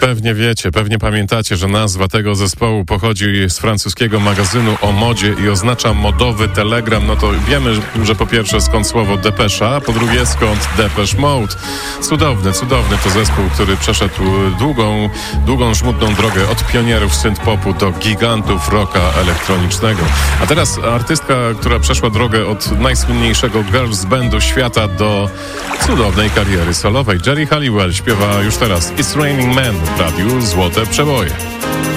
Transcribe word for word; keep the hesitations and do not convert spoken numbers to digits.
Pewnie wiecie, pewnie pamiętacie, że nazwa tego zespołu pochodzi z francuskiego magazynu o modzie i oznacza modowy telegram. No to wiemy, że po pierwsze skąd słowo depesza, a po drugie skąd Depeche Mode. Cudowny, cudowny to zespół, który przeszedł długą, długą, żmudną drogę od pionierów synth-popu do gigantów rocka elektronicznego. A teraz artystka, która przeszła drogę od najsłynniejszego girls bandu świata do cudownej kariery solowej. Geri Halliwell śpiewa już teraz It's Raining Men w radiu Złote Przeboje.